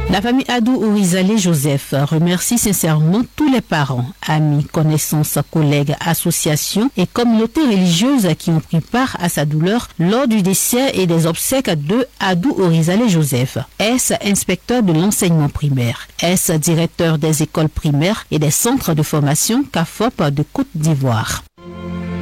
La famille Adou Ourizalé Joseph remercie sincèrement tous les parents, amis, connaissances, collègues, associations et communautés religieuses qui ont pris part à sa douleur lors du décès et des obsèques de Adou Ourizalé Joseph. Est-ce inspecteur de l'enseignement primaire? Est-ce directeur des écoles primaires et des centres de formation CAFOP de Côte d'Ivoire?